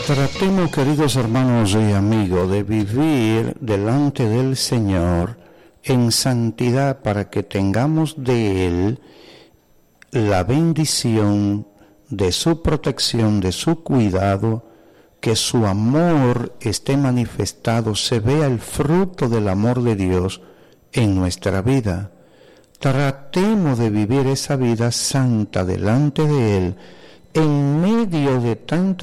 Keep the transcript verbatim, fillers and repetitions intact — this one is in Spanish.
Tratemos, queridos hermanos y amigos, de vivir delante del Señor en santidad para que tengamos de Él la bendición de su protección, de su cuidado, que su amor esté manifestado, se vea el fruto del amor de Dios en nuestra vida. Tratemos de vivir esa vida santa delante de Él en medio de tantas